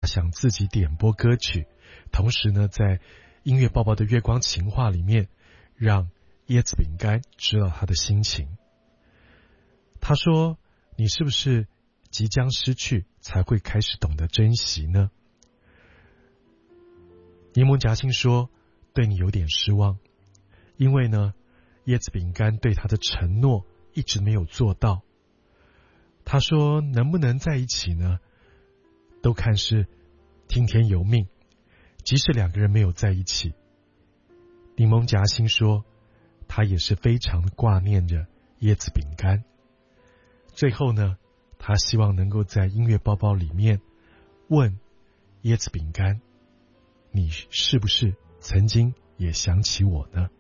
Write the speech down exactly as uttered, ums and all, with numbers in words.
想自己点播歌曲，同时呢，在音乐报报的月光情话里面，让椰子饼干知道他的心情。他说：你是不是即将失去才会开始懂得珍惜呢？柠檬夹心说：对你有点失望，因为呢，椰子饼干对他的承诺一直没有做到。他说：能不能在一起呢，都看是听天由命，即使两个人没有在一起。柠檬夹心说，他也是非常挂念着椰子饼干。最后呢，他希望能够在音乐包包里面问椰子饼干，你是不是曾经也想起我呢？